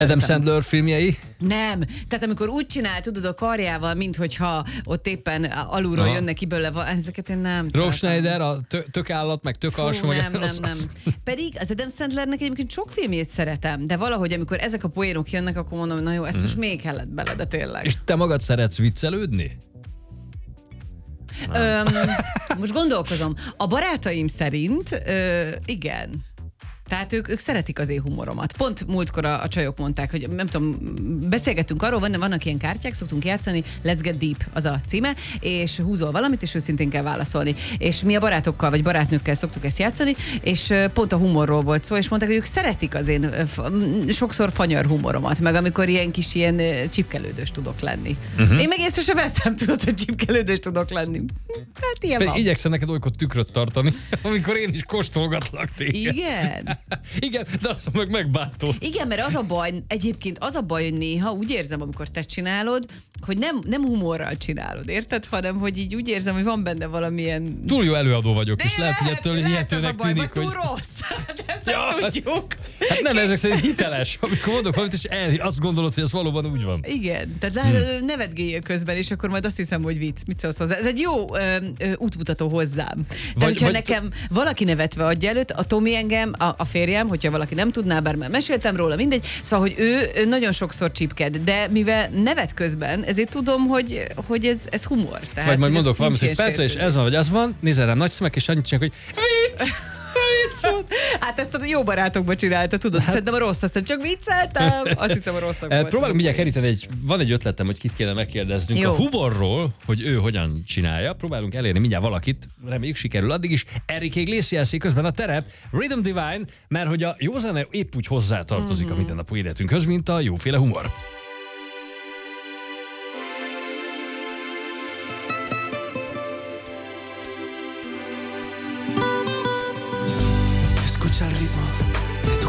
Adam Sandler filmjei? Nem. Tehát amikor úgy csinál, tudod, a karjával, minthogyha ott éppen alulról jönnek ki belőle, ezeket én nem Rob szeretem. Schneider, a tök állat, meg tök alsó. Nem. Pedig az Adam Sandlernek egyébként sok filmjét szeretem, de valahogy, amikor ezek a poénok jönnek, akkor mondom, na jó, ezt most még kellett bele, de tényleg. És te magad szeretsz viccelődni? Most gondolkozom. A barátaim szerint igen. Tehát ők szeretik az én humoromat. Pont múltkor a csajok mondták, hogy nem tudom, beszélgettünk arról, vannak ilyen kártyák, szoktunk játszani, Let's Get Deep az a címe, és húzol valamit, és őszintén kell válaszolni. És mi a barátokkal, vagy barátnőkkel szoktuk ezt játszani, és pont a humorról volt szó, és mondták, hogy ők szeretik az én sokszor fanyar humoromat, meg amikor ilyen kis ilyen csipkelődős tudok lenni. Én meg észre sem veszem, tudod, hogy csipkelődős tudok lenni. Hát ilyen van. Igyekszem neked olykor tükröt tartani, amikor én is kóstolgatlak téged. Igen. Igen, de azt meg megbántod. Igen, mert az a baj, egyébként az a baj, hogy néha úgy érzem, amikor te csinálod, hogy nem humorral csinálod, érted? Hanem, hogy így úgy érzem, hogy van benne valamilyen... Túl jó előadó vagyok, és lehet, hogy ettől hihetőnek tűnik, hogy... túl rossz. Ezt nem tudjuk. Hát nem, ezek szerint hiteles. Amikor mondok valamit, és azt gondolod, hogy ez valóban úgy van. Igen, tehát nevetgéljél közben, és akkor majd azt hiszem, hogy vicc. Mit szólsz hozzá? Ez egy jó útmutató hozzám. Tehát, hogyha nekem valaki nevetve adja előtt, a Tomi engem, a férjem, hogyha valaki nem tudná, bár már meséltem róla, mindegy, szóval, hogy ő nagyon sokszor csipked, de mivel nevet közben, ezért tudom, hogy ez humor. Tehát, vagy majd mondok valamit, hogy Petra, és ez van, vagy az van, nézel rám nagy szemek, és annyit csinálok, hogy vicc! Hát ezt a jó barátokban csinálta, tudod? Szerintem a rossz, aztán csak vicceltem, azt hiszem a rossznak volt. Próbálunk mindjárt keríteni, van egy ötletem, hogy kit kéne megkérdeznünk jó. A humorról, hogy ő hogyan csinálja. Próbálunk elérni mindjárt valakit, reméljük sikerül. Addig is Enrique Iglesias közben a terep, Rhythm Divine, mert hogy a jó zene épp úgy hozzátartozik a mindennapi életünkhöz, mint a jóféle humor. Escucha el ritmo.